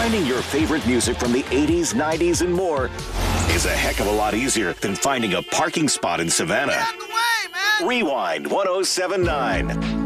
Finding your favorite music from the 80s, 90s, and more is a heck of a lot easier than finding a parking spot in Savannah. Get out the way, man! Rewind 1079.